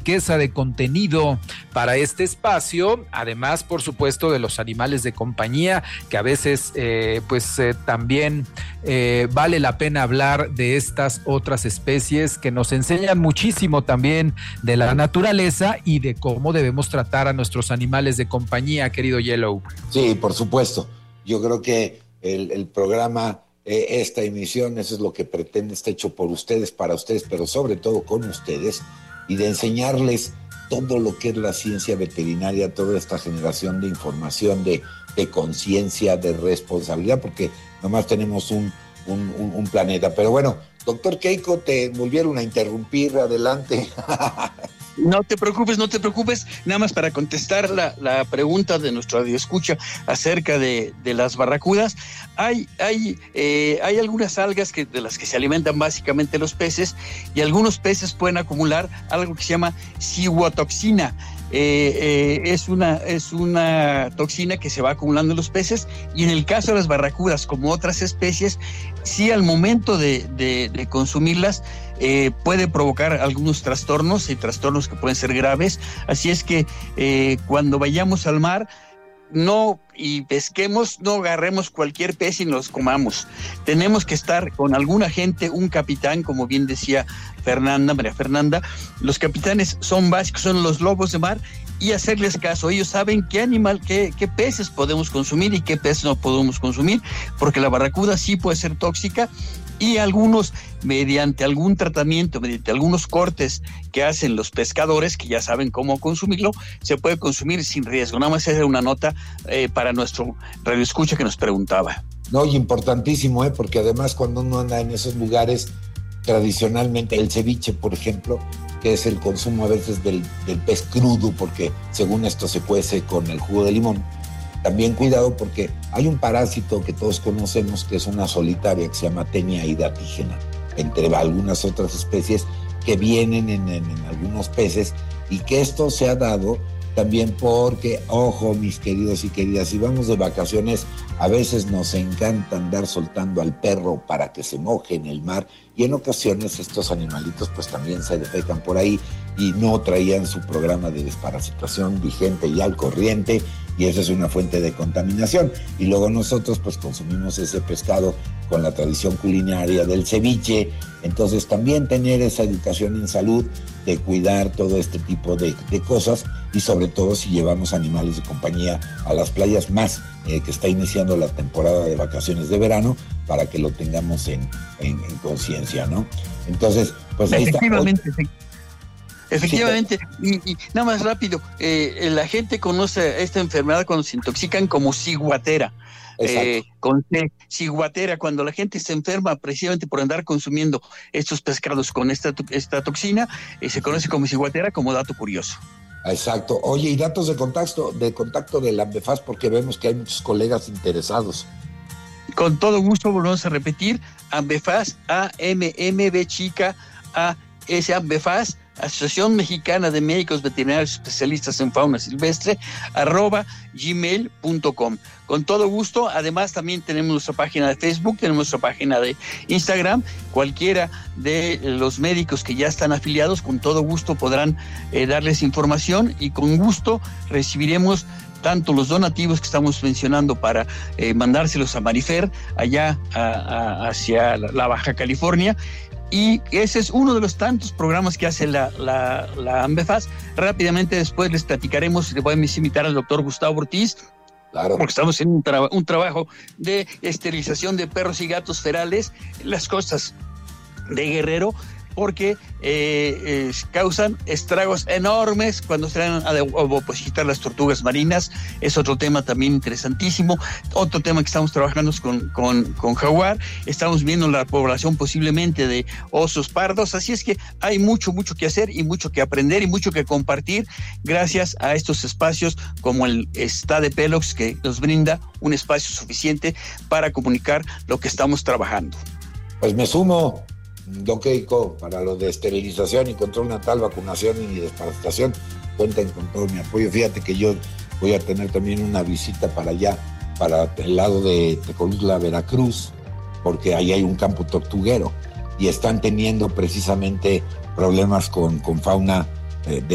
riqueza de contenido para este espacio, además, por supuesto, de los animales de compañía, que a veces también vale la pena hablar de estas otras especies que nos enseñan muchísimo también de la naturaleza y de cómo debemos tratar a nuestros animales de compañía, querido Yellow. Sí, por supuesto. Yo creo que el programa, esta emisión, eso es lo que pretende, está hecho por ustedes, para ustedes, pero sobre todo con ustedes, y de enseñarles todo lo que es la ciencia veterinaria, toda esta generación de información, de conciencia, de responsabilidad, porque nomás tenemos un planeta. Pero bueno, doctor Keiko, te volvieron a interrumpir, adelante. No te preocupes, nada más para contestar la pregunta de nuestro radioescucha acerca de las barracudas. Hay algunas algas de las que se alimentan básicamente los peces, y algunos peces pueden acumular algo que se llama cihuatoxina. Es una toxina que se va acumulando en los peces, y en el caso de las barracudas, como otras especies, sí, al momento de consumirlas puede provocar algunos trastornos, y trastornos que pueden ser graves. Así es que cuando vayamos al mar y pesquemos, no agarremos cualquier pez y nos comamos. Tenemos que estar con algún agente, un capitán, como bien decía María Fernanda. Los capitanes son básicos, son los lobos de mar, y hacerles caso. Ellos saben qué peces podemos consumir y qué peces no podemos consumir, porque la barracuda sí puede ser tóxica, y algunos, mediante algún tratamiento, mediante algunos cortes que hacen los pescadores, que ya saben cómo consumirlo, se puede consumir sin riesgo. Nada más era una nota para nuestro radioescucha que nos preguntaba. No, y importantísimo, porque además cuando uno anda en esos lugares, tradicionalmente el ceviche, por ejemplo, que es el consumo a veces del pez crudo, porque según esto se cuece con el jugo de limón. También cuidado, porque hay un parásito que todos conocemos, que es una solitaria, que se llama Taenia hidatigena, entre algunas otras especies que vienen en algunos peces, y que esto se ha dado también porque, ojo, mis queridos y queridas, si vamos de vacaciones, a veces nos encanta andar soltando al perro para que se moje en el mar, y en ocasiones estos animalitos pues también se defecan por ahí y no traían su programa de desparasitación vigente y al corriente, y esa es una fuente de contaminación. Y luego nosotros pues consumimos ese pescado con la tradición culinaria del ceviche. Entonces también tener esa educación en salud, de cuidar todo este tipo de cosas, y sobre todo si llevamos animales de compañía a las playas, más que está iniciando la temporada de vacaciones de verano, para que lo tengamos en conciencia, ¿no? Entonces, pues ahí está. Efectivamente, y nada más rápido, la gente conoce esta enfermedad cuando se intoxican como ciguatera. Ciguatera, cuando la gente se enferma precisamente por andar consumiendo estos pescados con esta toxina, se conoce como ciguatera, como dato curioso. Exacto. Oye, y datos de contacto del AMBEFAS, porque vemos que hay muchos colegas interesados. Con todo gusto, volvemos a repetir: AMBEFAS, AMMB chica, AS AMBEFAS, Asociación Mexicana de Médicos Veterinarios Especialistas en Fauna Silvestre, @gmail.com. Con todo gusto. Además, también tenemos nuestra página de Facebook, tenemos nuestra página de Instagram. Cualquiera de los médicos que ya están afiliados, con todo gusto podrán darles información, y con gusto recibiremos tanto los donativos que estamos mencionando para mandárselos a Marifer, allá hacia la Baja California. Y ese es uno de los tantos programas que hace la AMBEFAS. Rápidamente después les platicaremos, le voy a invitar al doctor Gustavo Ortiz, claro, porque estamos en un trabajo de esterilización de perros y gatos ferales en las costas de Guerrero, porque causan estragos enormes cuando se traen a opositar las tortugas marinas. Es otro tema también interesantísimo. Otro tema que estamos trabajando es con jaguar. Estamos viendo la población posiblemente de osos pardos. Así es que hay mucho que hacer, y mucho que aprender, y mucho que compartir, gracias a estos espacios como el Está de Pelox, que nos brinda un espacio suficiente para comunicar lo que estamos trabajando. Pues me sumo, don Keiko, para lo de esterilización y control natal, vacunación y desparasitación. Cuenten con todo mi apoyo. Fíjate que yo voy a tener también una visita para allá, para el lado de Tecolutla, Veracruz, porque ahí hay un campo tortuguero y están teniendo precisamente problemas con fauna de